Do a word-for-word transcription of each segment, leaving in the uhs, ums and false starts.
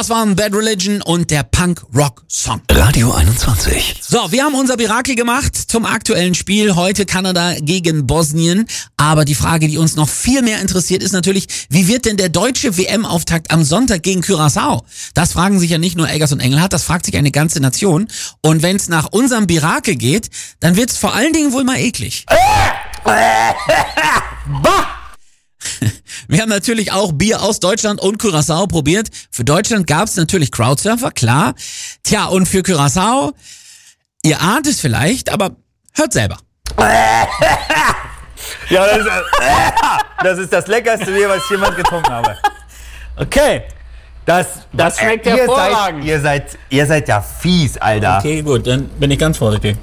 Das waren Bad Religion und der Punk-Rock-Song. Radio einundzwanzig. So, wir haben unser Mirakel gemacht zum aktuellen Spiel. Heute Kanada gegen Bosnien. Aber die Frage, die uns noch viel mehr interessiert, ist natürlich, wie wird denn der deutsche W M-Auftakt am Sonntag gegen Curaçao? Das fragen sich ja nicht nur Eggers und Engelhardt, das fragt sich eine ganze Nation. Und wenn es nach unserem Mirakel geht, dann wird es vor allen Dingen wohl mal eklig. Wir haben natürlich auch Bier aus Deutschland und Curaçao probiert. Für Deutschland gab es natürlich Crowdsurfer, klar. Tja, und für Curaçao, ihr ahnt es vielleicht, aber hört selber. Ja, das ist, das ist das leckerste Bier, was ich jemals getrunken habe. Okay. Das, das schmeckt ihr hervorragend. Seid, ihr, seid, ihr seid ja fies, Alter. Okay, gut, dann bin ich ganz vorsichtig.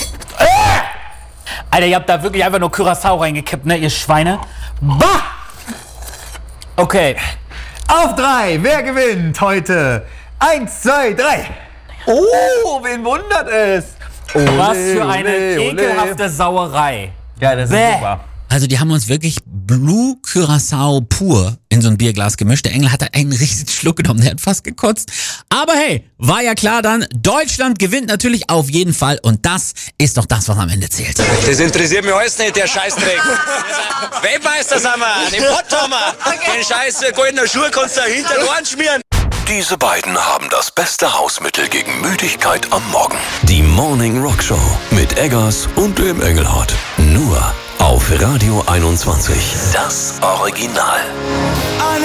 Alter, ihr habt da wirklich einfach nur Curaçao reingekippt, ne, ihr Schweine. Bah! Okay. Auf drei, wer gewinnt heute? Eins, zwei, drei. Oh, wen wundert es? Ole, Was für eine ole, ole. ekelhafte Sauerei. Ja, das ist Bäh. super. Also die haben uns wirklich Blue Curaçao pur in so ein Bierglas gemischt. Der Engel hat einen riesigen Schluck genommen, der hat fast gekotzt. Aber hey, war ja klar dann, Deutschland gewinnt natürlich auf jeden Fall. Und das ist doch das, was am Ende zählt. Das interessiert mich alles nicht, der Scheißdreck. Weltmeister sind wir, den Pott haben wir. Den scheiß goldenen Schuh kannst du hinter den Ohren schmieren. Diese beiden haben das beste Hausmittel gegen Müdigkeit am Morgen. Die Morning Rock Show mit Eggers und dem Engelhardt. Nur auf Radio einundzwanzig. Das Original.